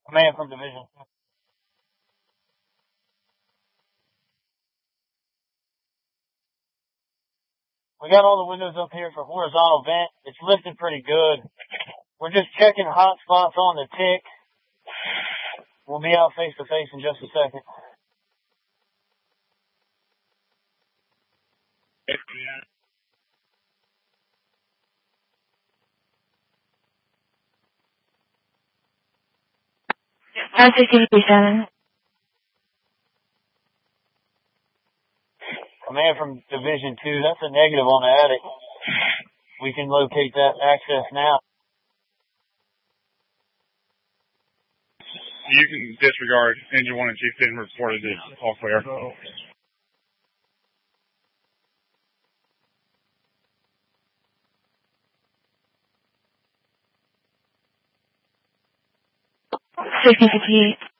Command from Division. We got all the windows up here for horizontal vent. It's lifted pretty good. We're just checking hot spots on the tick. We'll be out face to face in just a second. That's 67. Command from Division 2, that's a negative on the attic. We can locate that access now. You can disregard. Engine 1 and Chief didn't report it. All clear. 60-58.